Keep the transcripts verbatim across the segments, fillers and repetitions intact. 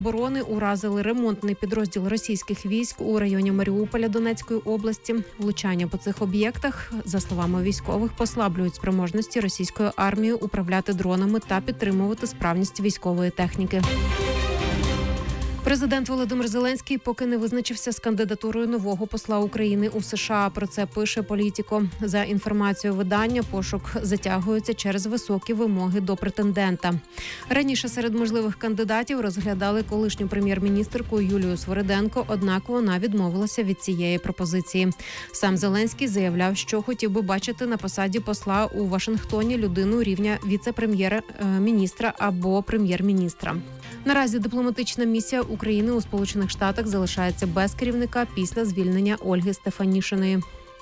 оборони уразили ремонтний підрозділ російських військ у районі Маріуполя Донецької області. Влучання по цих об'єктах, за словами військових, послаблюють спроможності російської армії управляти дронами та підтримувати справність військової техніки. Президент Володимир Зеленський поки не визначився з кандидатурою нового посла України у США. Про це пише Політіко. За інформацією видання, пошук затягується через високі вимоги до претендента. Раніше серед можливих кандидатів розглядали колишню прем'єр-міністерку Юлію Свириденко, однак вона відмовилася від цієї пропозиції. Сам Зеленський заявляв, що хотів би бачити на посаді посла у Вашингтоні людину рівня віце-прем'єр-міністра або прем'єр-міністра. Наразі дипломатична місія України у Сполучених Штатах залишається без керівника після звільнення Ольги Стефанішиної.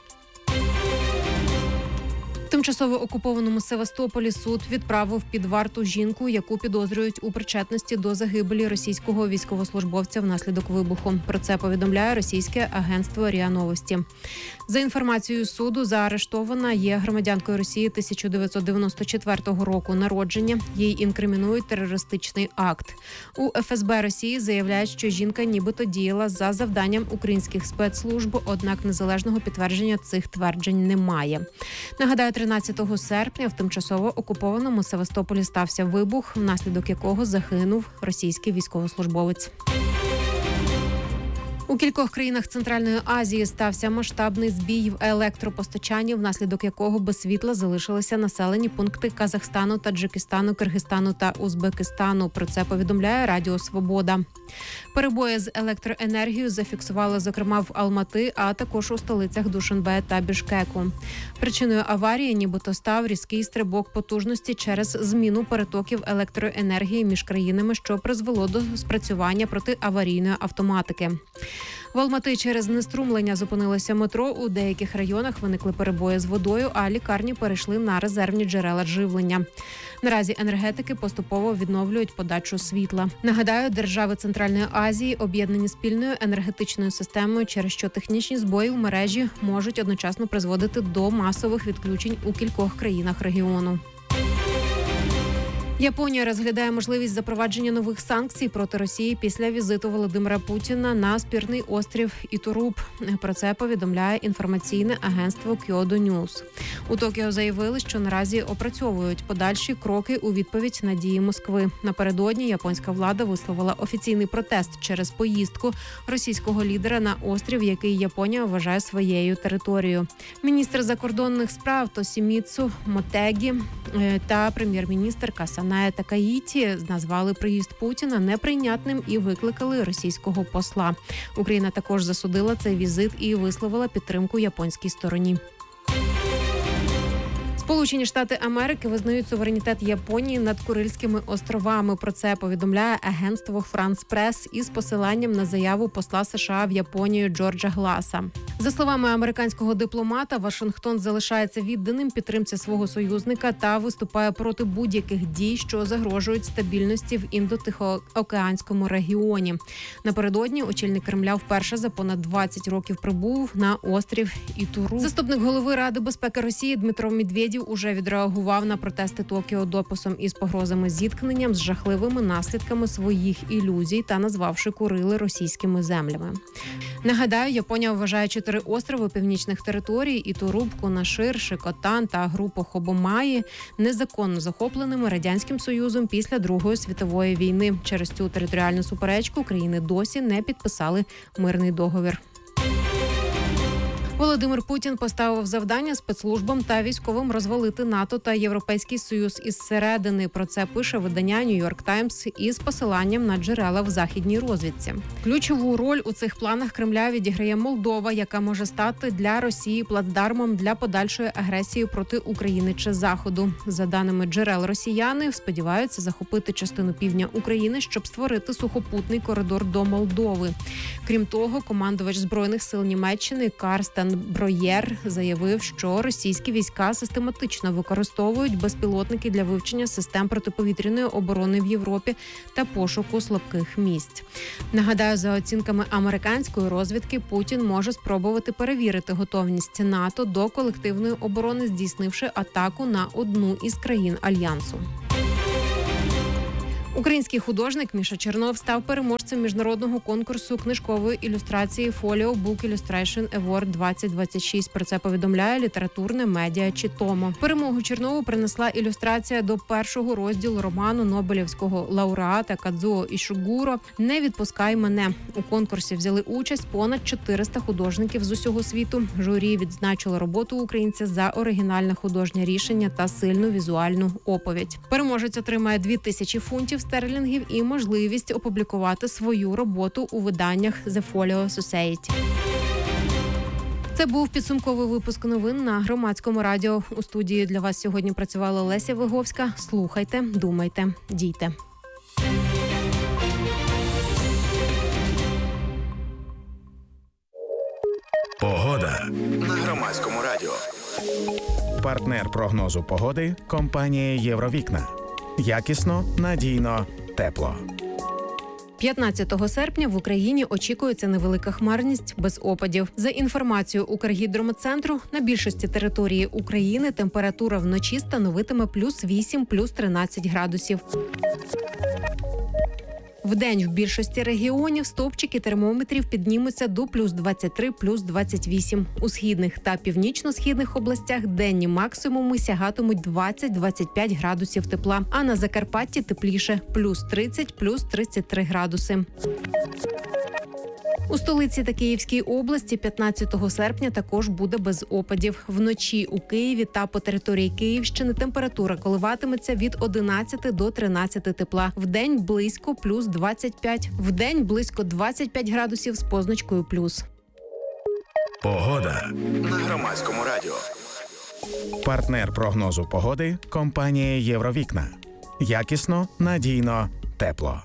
В тимчасово окупованому Севастополі суд відправив під варту жінку, яку підозрюють у причетності до загибелі російського військовослужбовця внаслідок вибуху. Про це повідомляє російське агентство РІА Новості. За інформацією суду, заарештована є громадянкою Росії тисяча дев'ятсот дев'яносто четвертого року народження. Їй інкримінують терористичний акт. У еф ес бе Росії заявляють, що жінка нібито діяла за завданням українських спецслужб, однак незалежного підтвердження цих тверджень немає. Нагадаю, тринадцятого серпня в тимчасово окупованому Севастополі стався вибух, внаслідок якого загинув російський військовослужбовець. У кількох країнах Центральної Азії стався масштабний збій в електропостачанні, внаслідок якого без світла залишилися населені пункти Казахстану, Таджикистану, Киргизстану та Узбекистану. Про це повідомляє Радіо Свобода. Перебої з електроенергією зафіксували, зокрема, в Алмати, а також у столицях Душанбе та Бішкеку. Причиною аварії нібито став різкий стрибок потужності через зміну перетоків електроенергії між країнами, що призвело до спрацювання протиаварійної автоматики. В Алмати через знеструмлення зупинилося метро, у деяких районах виникли перебої з водою, а лікарні перейшли на резервні джерела живлення. Наразі енергетики поступово відновлюють подачу світла. Нагадаю, держави Центральної Азії об'єднані спільною енергетичною системою, через що технічні збої в мережі можуть одночасно призводити до масових відключень у кількох країнах регіону. Японія розглядає можливість запровадження нових санкцій проти Росії після візиту Володимира Путіна на спірний острів Ітуруб. Про це повідомляє інформаційне агентство Кьодо Ньюс. У Токіо заявили, що наразі опрацьовують подальші кроки у відповідь на дії Москви. Напередодні японська влада висловила офіційний протест через поїздку російського лідера на острів, який Японія вважає своєю територією. Міністр закордонних справ Тосіміцу Мотегі та прем'єр-міністр Касане Такаїті назвали приїзд Путіна неприйнятним і викликали російського посла. Україна також засудила цей візит і висловила підтримку японській стороні. Сполучені Штати Америки визнають суверенітет Японії над Курильськими островами. Про це повідомляє агентство Франс Прес із посиланням на заяву посла США в Японію Джорджа Гласа. За словами американського дипломата, Вашингтон залишається відданим підтримці свого союзника та виступає проти будь-яких дій, що загрожують стабільності в Індо-Тихоокеанському регіоні. Напередодні очільник Кремля вперше за понад двадцять років прибув на острів Ітуруб. Заступник голови Ради безпеки Росії Дмитро Медведєв уже відреагував на протести Токіо дописом із погрозами зіткненням з жахливими наслідками своїх ілюзій та назвавши Курили російськими землями. Нагадаю, Японія вважає чотири острови північних територій – Ітуруб, Кунашир, Шикотан та групу Хобомаї – незаконно захопленими Радянським Союзом після Другої світової війни. Через цю територіальну суперечку країни досі не підписали мирний договір. Володимир Путін поставив завдання спецслужбам та військовим розвалити НАТО та Європейський Союз із середини. Про це пише видання «Нью-Йорк Таймс» із посиланням на джерела в західній розвідці. Ключову роль у цих планах Кремля відіграє Молдова, яка може стати для Росії плацдармом для подальшої агресії проти України чи Заходу. За даними джерел, росіяни сподіваються захопити частину півдня України, щоб створити сухопутний коридор до Молдови. Крім того, командувач Збройних сил Німеччини Карстен Броєр заявив, що російські війська систематично використовують безпілотники для вивчення систем протиповітряної оборони в Європі та пошуку слабких місць. Нагадаю, за оцінками американської розвідки, Путін може спробувати перевірити готовність НАТО до колективної оборони, здійснивши атаку на одну із країн Альянсу. Український художник Міша Чернов став переможцем міжнародного конкурсу книжкової ілюстрації Folio Book Illustration Award двадцять двадцять шість. Про це повідомляє літературне медіа Читомо. Перемогу Чернову принесла ілюстрація до першого розділу роману нобелівського лауреата Кадзуо Ішигуро «Не відпускай мене». У конкурсі взяли участь понад чотириста художників з усього світу. Журі відзначило роботу українця за оригінальне художнє рішення та сильну візуальну оповідь. Переможець отримає дві тисячі фунтів стерлінгів і можливість опублікувати свою роботу у виданнях The Folio Society. Це був підсумковий випуск новин на Громадському радіо. У студії для вас сьогодні працювала Леся Виговська. Слухайте, думайте, дійте. Погода на Громадському радіо. Партнер прогнозу погоди – компанія «Євровікна». Якісно, надійно, тепло. п'ятнадцятого серпня в Україні очікується невелика хмарність без опадів. За інформацією Укргідрометцентру, на більшості території України температура вночі становитиме плюс вісім, плюс тринадцять градусів. Вдень в більшості регіонів стовпчики термометрів піднімуться до плюс двадцять три, плюс двадцять вісім. У східних та північно-східних областях денні максимуми сягатимуть двадцять - двадцять п'ять градусів тепла, а на Закарпатті тепліше – плюс тридцять, плюс тридцять три градуси. У столиці та Київській області п'ятнадцятого серпня також буде без опадів. Вночі у Києві та по території Київщини температура коливатиметься від одинадцяти до тринадцяти тепла. Вдень близько плюс двадцять п'ять. Вдень близько двадцять п'ять градусів з позначкою плюс. Погода на Громадському радіо. Партнер прогнозу погоди – компанія «Євровікна». Якісно, надійно, тепло.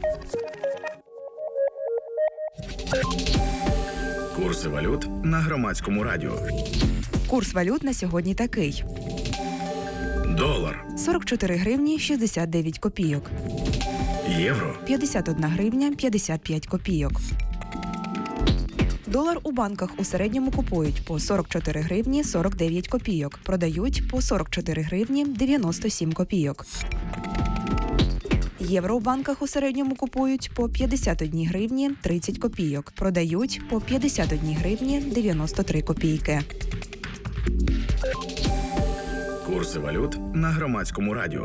Курси валют на Громадському радіо. Курс валют на сьогодні такий. Долар сорок чотири гривні шістдесят дев'ять копійок. Євро п'ятдесят одна гривня п'ятдесят п'ять копійок. Долар у банках у середньому купують по сорок чотири гривні сорок дев'ять копійок. Продають по сорок чотири гривні дев'яносто сім копійок. Євро у банках у середньому купують по п'ятдесят одна гривні тридцять копійок. Продають по п'ятдесят одна гривні дев'яносто три копійки. Курси валют на Громадському радіо.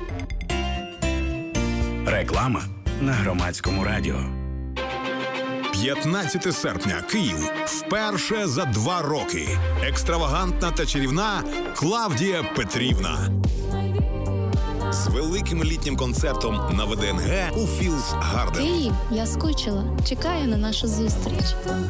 Реклама на Громадському радіо. п'ятнадцятого серпня. Київ. Вперше за два роки. Екстравагантна та чарівна Клавдія Петрівна. З великим літнім концертом на ВДНГ у Філдс Гарден. Київ, я скучила. Чекаю на нашу зустріч.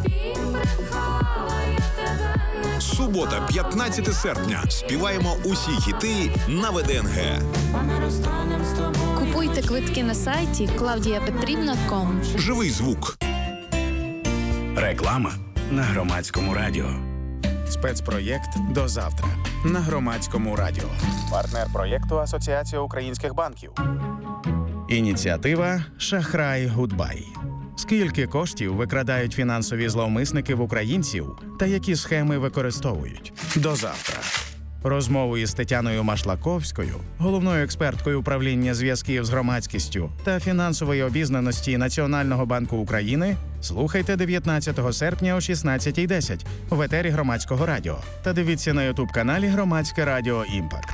Субота, п'ятнадцятого серпня. Співаємо усі хіти на ВДНГ. Купуйте квитки на сайті клавдія петрівна крапка ком. Живий звук. Реклама на Громадському радіо. Спецпроєкт «До завтра» на Громадському радіо. Партнер проєкту Асоціація українських банків. Ініціатива «Шахрай Гудбай». Скільки коштів викрадають фінансові зловмисники в українців та які схеми використовують? До завтра. Розмову із Тетяною Машлаковською, головною експерткою управління зв'язків з громадськістю та фінансової обізнаності Національного банку України, слухайте дев'ятнадцятого серпня о шістнадцятій десять в етері Громадського радіо та дивіться на ютуб-каналі Громадське радіо Імпакт.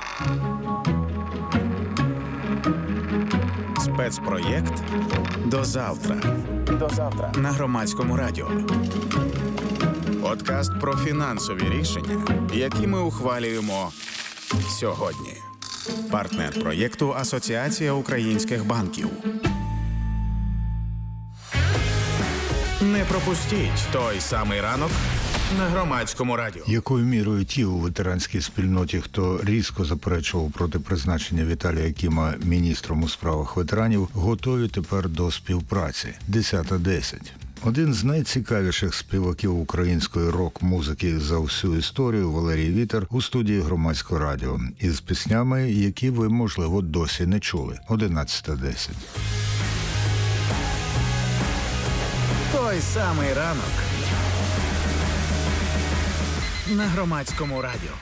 Спецпроєкт «До завтра». До завтра на Громадському радіо. Подкаст про фінансові рішення, які ми ухвалюємо сьогодні. Партнер проєкту Асоціація українських банків. Не пропустіть той самий ранок на Громадському радіо. Якою мірою ті у ветеранській спільноті, хто різко заперечував проти призначення Віталія Кіма міністром у справах ветеранів, готові тепер до співпраці? десята десять. Один з найцікавіших співаків української рок-музики за всю історію Валерій Вітер у студії Громадського радіо із піснями, які ви, можливо, досі не чули. одинадцята десять. Той самий ранок на Громадському радіо.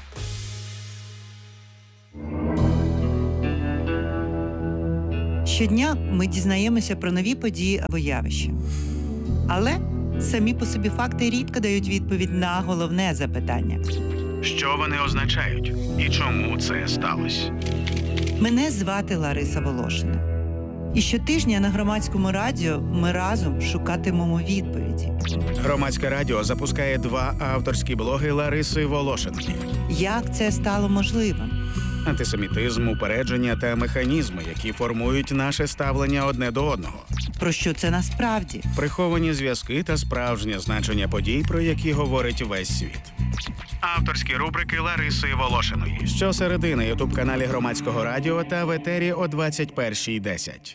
Щодня ми дізнаємося про нові події або явища. Але самі по собі факти рідко дають відповідь на головне запитання. Що вони означають і чому це сталося? Мене звати Лариса Волошина. І щотижня на Громадському радіо ми разом шукатимемо відповіді. Громадське радіо запускає два авторські блоги Лариси Волошиної. Як це стало можливим? Антисемітизм, упередження та механізми, які формують наше ставлення одне до одного. Про що це насправді? Приховані зв'язки та справжнє значення подій, про які говорить весь світ. Авторські рубрики Лариси Волошиної. Щосереди на ютуб-каналі Громадського радіо та в етері о двадцять першій десять.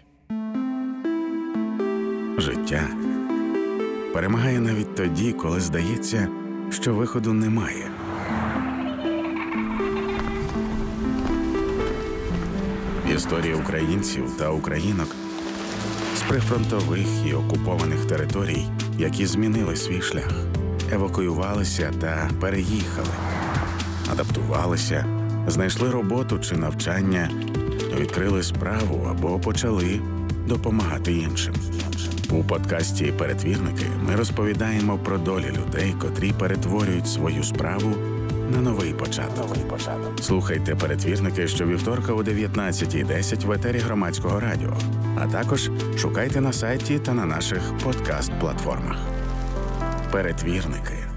Життя перемагає навіть тоді, коли здається, що виходу немає. Історії українців та українок з прифронтових і окупованих територій, які змінили свій шлях, евакуювалися та переїхали, адаптувалися, знайшли роботу чи навчання, відкрили справу або почали допомагати іншим. У подкасті «Перетвірники» ми розповідаємо про долі людей, котрі перетворюють свою справу на новий початок. Слухайте «Перетвірники» щовівторка о дев'ятнадцятій десять в етері Громадського радіо, а також шукайте на сайті та на наших подкаст-платформах. «Перетвірники»